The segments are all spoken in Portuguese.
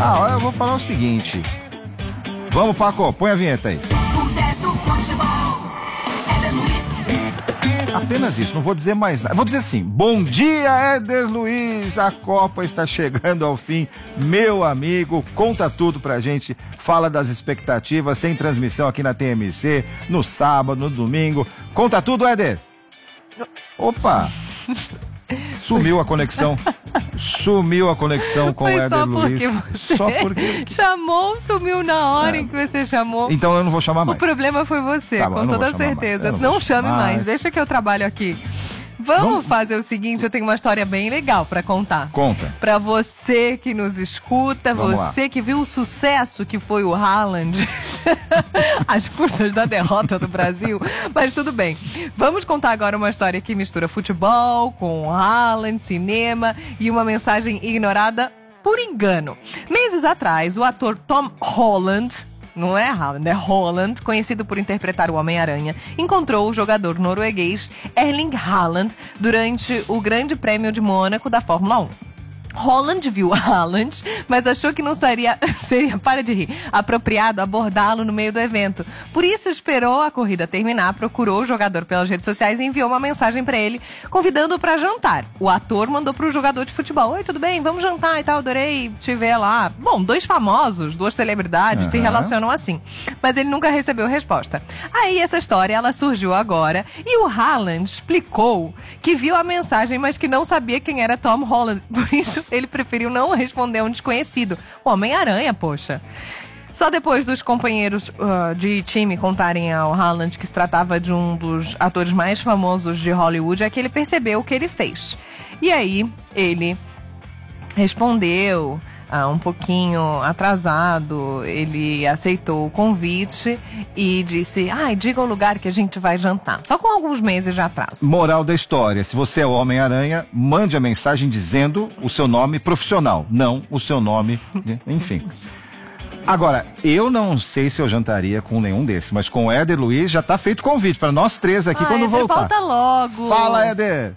Eu vou falar o seguinte. Vamos, Paco, põe a vinheta aí. Apenas isso, não vou dizer mais nada. Vou dizer assim, bom dia, Éder Luiz, a Copa está chegando ao fim. Meu amigo, conta tudo pra gente, fala das expectativas, tem transmissão aqui na TMC, no sábado, no domingo. Conta tudo, Éder. Opa, sumiu a conexão. Sumiu a conexão com o Éder Luiz. Só porque chamou, sumiu na hora em que você chamou. Então eu não vou chamar mais. O problema foi você, tá bom, com toda certeza. Não chame mais, deixa que eu trabalho aqui. Vamos fazer o seguinte, eu tenho uma história bem legal pra contar. Conta. Pra você que nos escuta, você que viu o sucesso que foi o Haaland, as custas da derrota do Brasil, mas tudo bem. Vamos contar agora uma história que mistura futebol com Haaland, cinema e uma mensagem ignorada por engano. Meses atrás, o ator Tom Holland... Não é Haaland, é Holland, conhecido por interpretar o Homem-Aranha, encontrou o jogador norueguês Erling Haaland durante o Grande Prêmio de Mônaco da Fórmula 1. Holland viu Haaland, mas achou que não seria, para de rir, apropriado abordá-lo no meio do evento. Por isso esperou a corrida terminar, procurou o jogador pelas redes sociais e enviou uma mensagem para ele, convidando-o para jantar. O ator mandou para o jogador de futebol: oi, tudo bem? Vamos jantar e tal, adorei te ver lá. Bom, dois famosos, duas celebridades se relacionam assim. Mas ele nunca recebeu resposta. Aí essa história, ela surgiu agora e o Haaland explicou que viu a mensagem, mas que não sabia quem era Tom Holland. Por isso, ele preferiu não responder a um desconhecido. O Homem-Aranha, poxa. Só depois dos companheiros de time contarem ao Haaland que se tratava de um dos atores mais famosos de Hollywood é que ele percebeu o que ele fez. E aí, ele respondeu um pouquinho atrasado, ele aceitou o convite e disse: diga o lugar que a gente vai jantar. Só com alguns meses de atraso. Moral da história: se você é o Homem-Aranha, mande a mensagem dizendo o seu nome profissional, não o seu nome, enfim. Agora, eu não sei se eu jantaria com nenhum desses, mas com o Éder Luiz já tá feito convite para nós três aqui quando Éder, voltar. volta logo. Fala, Éder.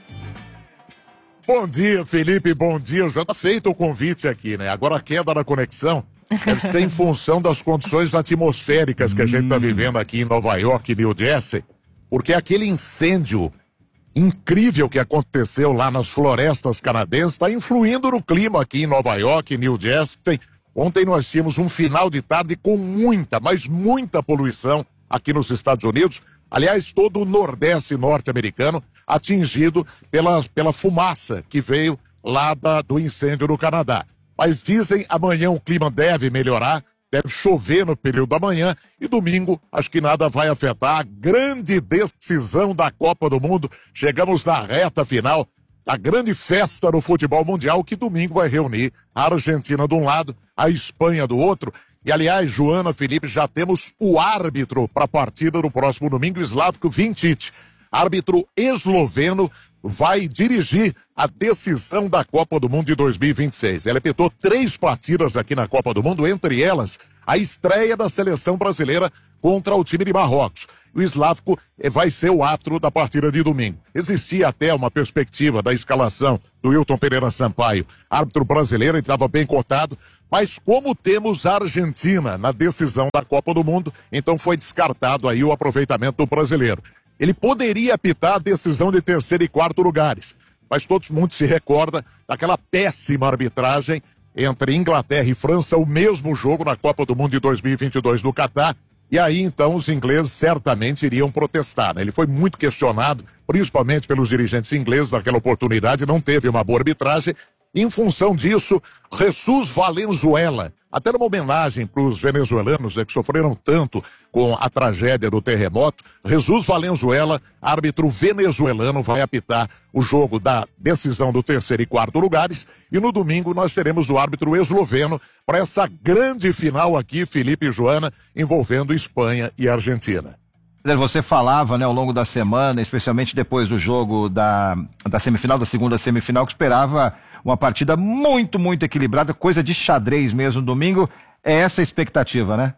Bom dia, Felipe, bom dia. Já tá feito o convite aqui, né? Agora a queda da conexão deve ser em função das condições atmosféricas que a gente tá vivendo aqui em Nova York e New Jersey, porque aquele incêndio incrível que aconteceu lá nas florestas canadenses está influindo no clima aqui em Nova York e New Jersey. Ontem nós tínhamos um final de tarde com muita, mas muita poluição aqui nos Estados Unidos. Aliás, todo o Nordeste norte-americano atingido pela fumaça que veio lá do incêndio no Canadá. Mas dizem amanhã o clima deve melhorar, deve chover no período da manhã e domingo acho que nada vai afetar a grande decisão da Copa do Mundo. Chegamos na reta final da grande festa no futebol mundial que domingo vai reunir a Argentina de um lado, a Espanha do outro. E, aliás, Joana, Felipe, já temos o árbitro para a partida no próximo domingo, Slavko Vinčić. Árbitro esloveno vai dirigir a decisão da Copa do Mundo de 2026. Ele apitou 3 partidas aqui na Copa do Mundo, entre elas a estreia da seleção brasileira contra o time de Marrocos. O Slavko vai ser o árbitro da partida de domingo. Existia até uma perspectiva da escalação do Wilton Pereira Sampaio, árbitro brasileiro, ele estava bem cotado, mas como temos a Argentina na decisão da Copa do Mundo, então foi descartado aí o aproveitamento do brasileiro. Ele poderia apitar a decisão de 3º e 4º lugares, mas todo mundo se recorda daquela péssima arbitragem entre Inglaterra e França, o mesmo jogo na Copa do Mundo de 2022 no Catar, e aí então os ingleses certamente iriam protestar, né? Ele foi muito questionado, principalmente pelos dirigentes ingleses naquela oportunidade, não teve uma boa arbitragem. Em função disso, Jesus Valenzuela, até numa homenagem para os venezuelanos, né, que sofreram tanto com a tragédia do terremoto, Jesus Valenzuela, árbitro venezuelano, vai apitar o jogo da decisão do 3º e 4º lugares. E no domingo nós teremos o árbitro esloveno para essa grande final aqui, Felipe e Joana, envolvendo Espanha e Argentina. Você falava, né, ao longo da semana, especialmente depois do jogo da semifinal, da segunda semifinal, que esperava uma partida muito, muito equilibrada, coisa de xadrez mesmo no domingo. É essa a expectativa, né?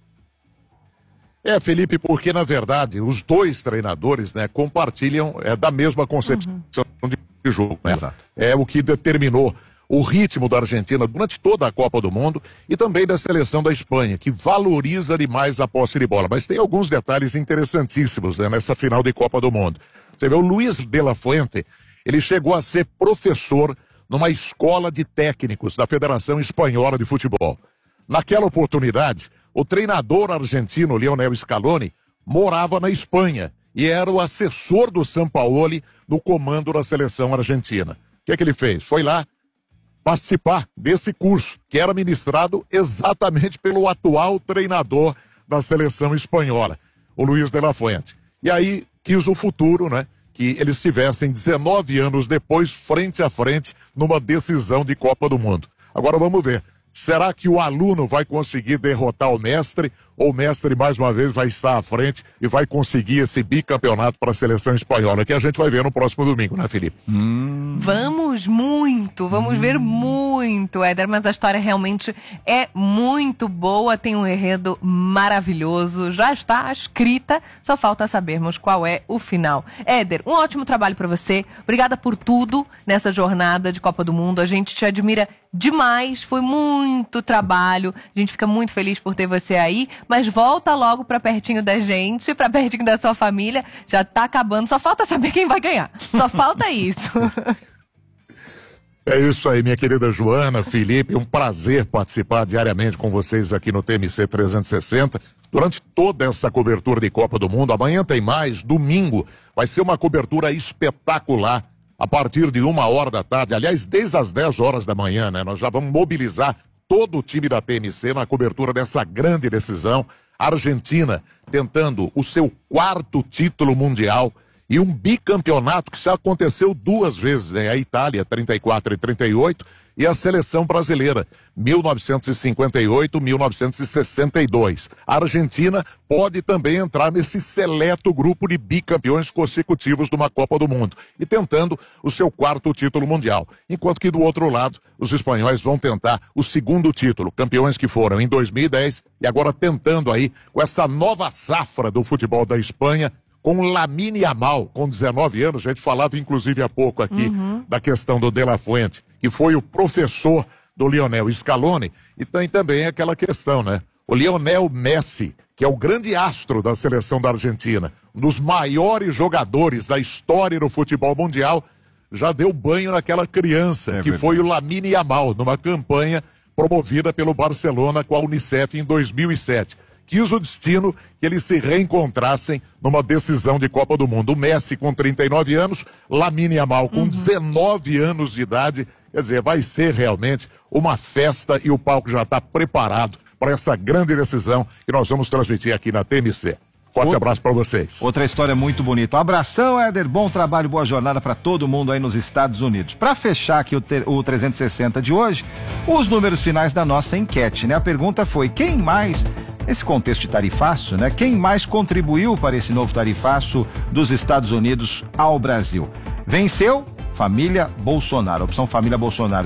Felipe, porque na verdade os dois treinadores, né, compartilham da mesma concepção de jogo, né? É o que determinou o ritmo da Argentina durante toda a Copa do Mundo e também da seleção da Espanha, que valoriza demais a posse de bola. Mas tem alguns detalhes interessantíssimos, né, nessa final de Copa do Mundo. Você vê, o Luis de la Fuente, ele chegou a ser professor numa escola de técnicos da Federação Espanhola de Futebol. Naquela oportunidade, o treinador argentino Lionel Scaloni morava na Espanha e era o assessor do Sampaoli no comando da seleção argentina. O que é que ele fez? Foi lá participar desse curso, que era ministrado exatamente pelo atual treinador da seleção espanhola, o Luis de la Fuente. E aí quis o futuro, né? Que eles estivessem 19 anos depois, frente a frente, numa decisão de Copa do Mundo. Agora vamos ver. Será que o aluno vai conseguir derrotar o mestre, ou o mestre mais uma vez vai estar à frente e vai conseguir esse bicampeonato para a seleção espanhola, que a gente vai ver no próximo domingo, né, Felipe? Vamos ver muito, Éder, mas a história realmente é muito boa, tem um enredo maravilhoso, já está escrita, só falta sabermos qual é o final. Éder, um ótimo trabalho para você, obrigada por tudo nessa jornada de Copa do Mundo, a gente te admira demais, foi muito trabalho, a gente fica muito feliz por ter você aí, mas volta logo pra pertinho da gente, pra pertinho da sua família, já tá acabando, só falta saber quem vai ganhar, só falta isso. É isso aí, minha querida Joana, Felipe, um prazer participar diariamente com vocês aqui no TMC 360, durante toda essa cobertura de Copa do Mundo. Amanhã tem mais, domingo vai ser uma cobertura espetacular, a partir de 1h da tarde, aliás, desde as 10 horas da manhã, né? Nós já vamos mobilizar todo o time da TMC na cobertura dessa grande decisão. A Argentina tentando o seu 4º título mundial e um bicampeonato que já aconteceu 2 vezes, né? A Itália, 34 e 38, e a seleção brasileira, 1958, 1962. A Argentina pode também entrar nesse seleto grupo de bicampeões consecutivos de uma Copa do Mundo e tentando o seu 4º título mundial. Enquanto que do outro lado, os espanhóis vão tentar o 2º título, campeões que foram em 2010 e agora tentando aí com essa nova safra do futebol da Espanha, com Lamine Yamal, com 19 anos, a gente falava inclusive há pouco aqui da questão do De La Fuente, que foi o professor do Lionel Scaloni, e tem também aquela questão, né? O Lionel Messi, que é o grande astro da seleção da Argentina, um dos maiores jogadores da história do futebol mundial, já deu banho naquela criança, que foi o Lamine Yamal, numa campanha promovida pelo Barcelona com a Unicef em 2007. Quis o destino que eles se reencontrassem numa decisão de Copa do Mundo. O Messi com 39 anos, Lamine Yamal com 19 anos de idade. Quer dizer, vai ser realmente uma festa e o palco já está preparado para essa grande decisão que nós vamos transmitir aqui na TMC. Forte abraço para vocês. Outra história muito bonita. Um abração, Éder. Bom trabalho, boa jornada para todo mundo aí nos Estados Unidos. Para fechar aqui o 360 de hoje, os números finais da nossa enquete, né? A pergunta foi: quem mais, nesse contexto de tarifaço, né? Quem mais contribuiu para esse novo tarifaço dos Estados Unidos ao Brasil? Venceu família Bolsonaro. Opção família Bolsonaro,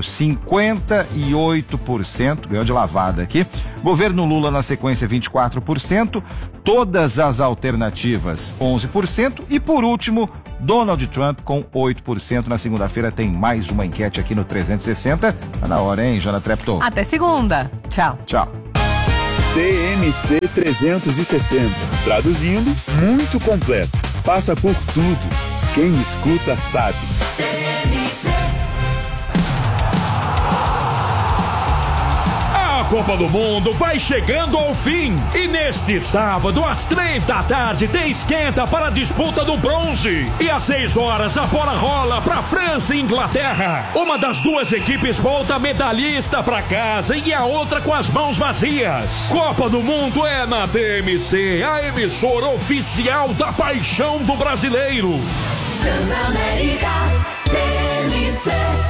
58%, ganhou de lavada aqui. Governo Lula na sequência, 24%. Todas as alternativas, 11%. E por último, Donald Trump com 8%. Na segunda-feira tem mais uma enquete aqui no 360. Tá na hora, hein, Jana Treptow? Até segunda. Tchau. Tchau. TMC 360. Traduzindo, muito completo. Passa por tudo. Quem escuta sabe. A Copa do Mundo vai chegando ao fim. E neste sábado, às 3 da tarde, tem esquenta para a disputa do bronze. E às 6 horas, a bola rola para França e Inglaterra. Uma das duas equipes volta medalhista para casa e a outra com as mãos vazias. Copa do Mundo é na TMC, a emissora oficial da paixão do brasileiro. Transamérica, TMC.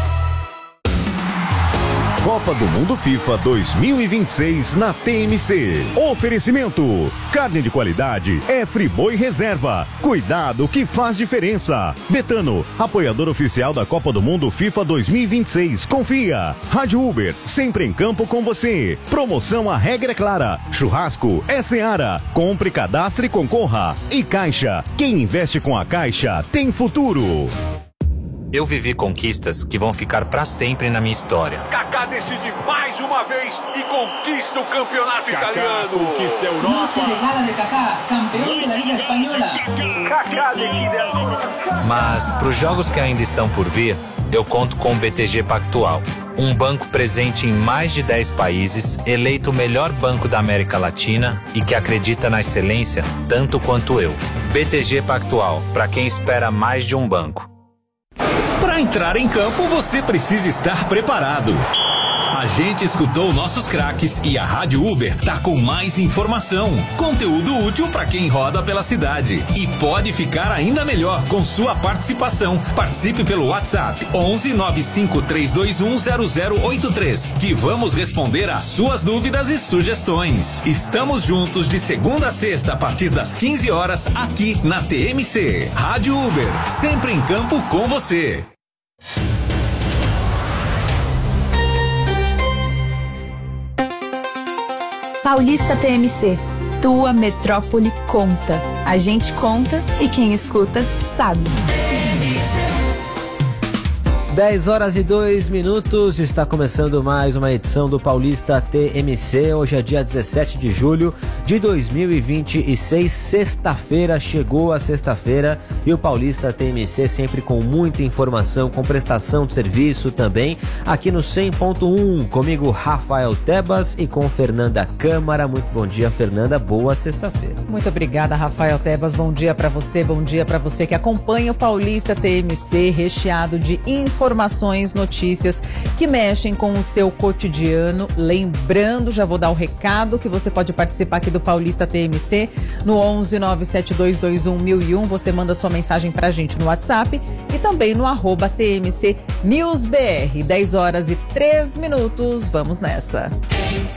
Copa do Mundo FIFA 2026 na TMC. Oferecimento: carne de qualidade é Friboi Reserva. Cuidado que faz diferença. Betano, apoiador oficial da Copa do Mundo FIFA 2026. Confia. Rádio Uber, sempre em campo com você. Promoção A Regra é Clara. Churrasco é Seara. Compre, cadastre e concorra. E Caixa, quem investe com a Caixa tem futuro. Eu vivi conquistas que vão ficar pra sempre na minha história. Kaká decide mais uma vez e conquista o campeonato italiano. Conquista a Europa. Noche de gala de Kaká, campeão da Liga Espanhola. Kaká decide a... Mas pros jogos que ainda estão por vir, eu conto com o BTG Pactual. Um banco presente em mais de 10 países, eleito o melhor banco da América Latina e que acredita na excelência tanto quanto eu. BTG Pactual, para quem espera mais de um banco. Para entrar em campo, você precisa estar preparado. A gente escutou nossos craques e a Rádio Uber tá com mais informação, conteúdo útil para quem roda pela cidade. E pode ficar ainda melhor com sua participação. Participe pelo WhatsApp 11 95 321 0083, que vamos responder às suas dúvidas e sugestões. Estamos juntos de segunda a sexta a partir das 15 horas aqui na TMC. Rádio Uber, sempre em campo com você. Paulista TMC, tua metrópole conta. A gente conta e quem escuta sabe. 10h02, está começando mais uma edição do Paulista TMC. Hoje é dia 17 de julho de 2026, sexta-feira, chegou a sexta-feira e o Paulista TMC sempre com muita informação, com prestação de serviço também, aqui no 100.1, comigo Rafael Tebas e com Fernanda Câmara. Muito bom dia, Fernanda, boa sexta-feira. Muito obrigada, Rafael Tebas, bom dia para você que acompanha o Paulista TMC, recheado de informações, notícias que mexem com o seu cotidiano. Lembrando, já vou dar o recado que você pode participar aqui do Paulista TMC no 11 97221 1001. Você manda sua mensagem pra gente no WhatsApp e também no @TMC NewsBR. 10h03. Vamos nessa.